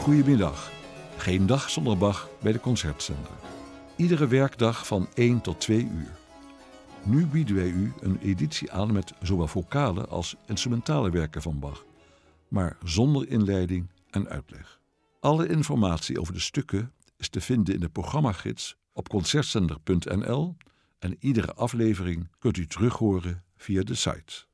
Goedemiddag. Geen dag zonder Bach bij de Concertzender. Iedere werkdag van 1 tot 2 uur. Nu bieden wij u een editie aan met zowel vocale als instrumentale werken van Bach, maar zonder inleiding en uitleg. Alle informatie over de stukken is te vinden in de programmagids op concertzender.nl en iedere aflevering kunt u terughoren via de site.